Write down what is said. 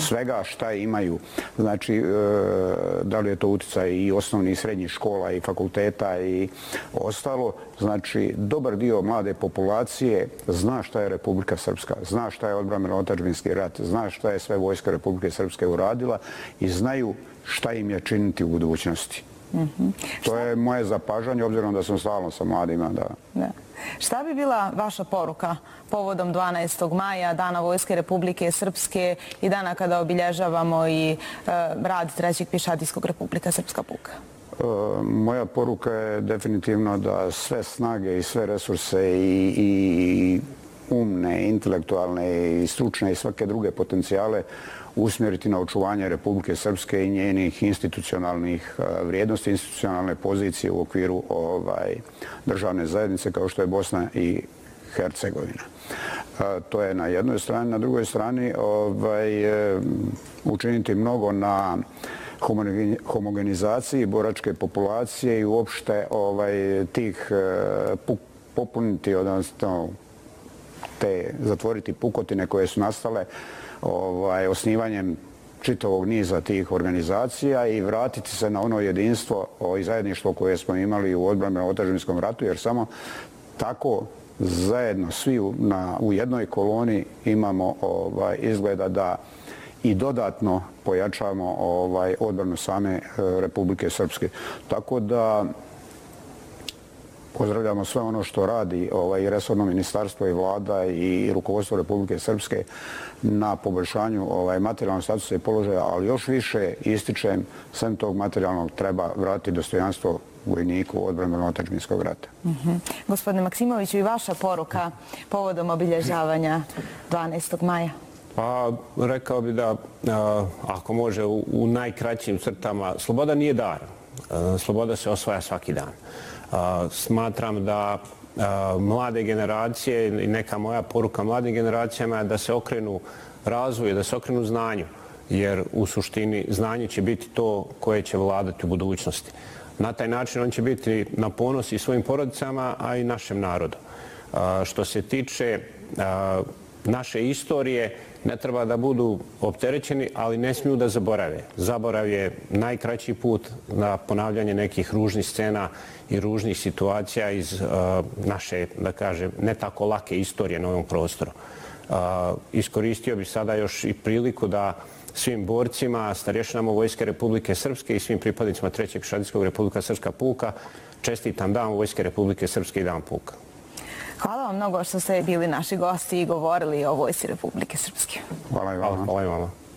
svega šta imaju. Znači, da li je to utjecaj i osnovnih i srednjih škola i fakulteta i ostalo. Znači, dobar dio mlade populacije zna šta je Republika Srpska, zna šta je odbrambeno-otadžbinski rat, zna šta je sve vojska Republike Srpske uradila i znaju šta im je činiti u budućnosti. To je moje zapažanje, obzirom da sam stalno sa mladima. Šta bi bila vaša poruka povodom 12. maja, Dana Vojske Republike Srpske i dana kada obilježavamo i rad 3. pješadijskog Republika Srpska puka? Moja poruka je definitivno da sve snage i sve resurse i umne, intelektualne i stručne i svake druge potencijale usmjeriti na očuvanje Republike Srpske i njenih institucionalnih vrijednosti, institucionalne pozicije u okviru državne zajednice kao što je Bosna i Hercegovina. To je na jednoj strani. Na drugoj strani učiniti mnogo na homogenizaciji boračke populacije i uopšte tih popuniti, odnosno zatvoriti pukotine koje su nastale osnivanjem čitavog niza tih organizacija i vratiti se na ono jedinstvo i zajedništvo koje smo imali u odbrambeno-otadžbinskom ratu, jer samo tako zajedno svi u jednoj koloni imamo izgleda da i dodatno pojačamo odbranu same Republike Srpske. Tako da pozdravljamo sve ono što radi i resorno ministarstvo i vlada i rukovodstvo Republike Srpske na poboljšanju materijalnog statusa i položaja, ali još više ističem sem tog materijalnog treba vratiti dostojanstvo vojniku odbrambeno-otadžbinskog rata. Gospodine Maksimoviću, i vaša poruka povodom obilježavanja 12. maja? Pa rekao bi da, ako može, u najkraćim crtama, sloboda nije dar. Sloboda se osvaja svaki dan. Smatram da mlade generacije i neka moja poruka mladim generacijama je da se okrenu razvoju, da se okrenu znanju, jer u suštini znanje će biti to koje će vladati u budućnosti. Na taj način on će biti na ponos i svojim porodicama, a i našem narodu. Što se tiče naše istorije, ne treba da budu opterećeni, ali ne smiju da zaborave. Zaborav je najkraći put na ponavljanje nekih ružnih scena i ružnih situacija iz naše, da kažem, ne tako lake istorije na ovom prostoru. Iskoristio bih sada još i priliku da svim borcima, starješinama Vojske Republike Srpske i svim pripadnicima 3. pješadijskog Republika Srpska puka čestitam Dan Vojske Republike Srpske i Dan puka. Hvala vam mnogo što ste bili naši gosti i govorili o Vojsci Republike Srpske. Hvala i vama. Hvala i vama.